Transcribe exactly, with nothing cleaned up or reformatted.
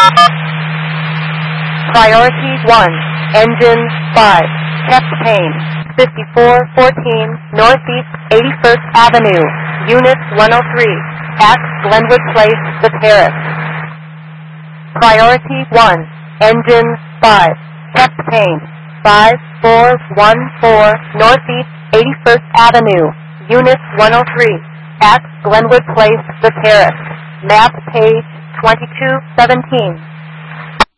Priority one, Engine five, Chest Pain, fifty-four fourteen Northeast eighty-first Avenue, Unit one oh three, at Glenwood Place, The Terrace. Priority one, Engine five, Chest Pain, five four one four Northeast eighty-first Avenue, Unit one oh three, at Glenwood Place, The Terrace. Map page twenty-two seventeen.